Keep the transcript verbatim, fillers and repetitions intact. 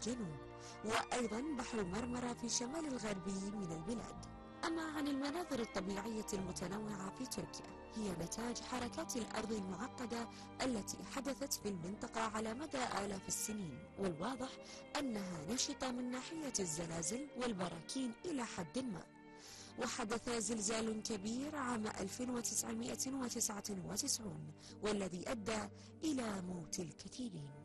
الجنوب، وأيضا بحر مرمرة في الشمال الغربي من البلاد. أما عن المناظر الطبيعية المتنوعة في تركيا، هي نتاج حركات الأرض المعقدة التي حدثت في المنطقة على مدى آلاف السنين، والواضح أنها نشطة من ناحية الزلازل والبراكين إلى حد ما. وحدث زلزال كبير عام ألف وتسعمائة وتسعة وتسعين والذي أدى إلى موت الكثيرين.